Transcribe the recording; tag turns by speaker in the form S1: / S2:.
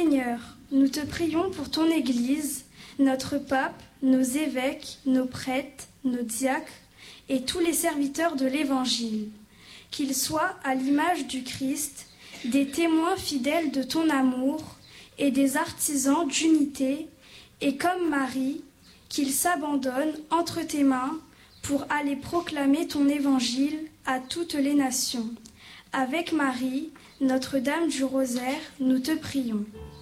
S1: Seigneur, nous te prions pour ton Église, notre pape, nos évêques, nos prêtres, nos diacres et tous les serviteurs de l'Évangile, qu'ils soient à l'image du Christ, des témoins fidèles de ton amour et des artisans d'unité, et comme Marie, qu'ils s'abandonnent entre tes mains pour aller proclamer ton Évangile à toutes les nations. Avec Marie, Notre-Dame du Rosaire, nous te prions.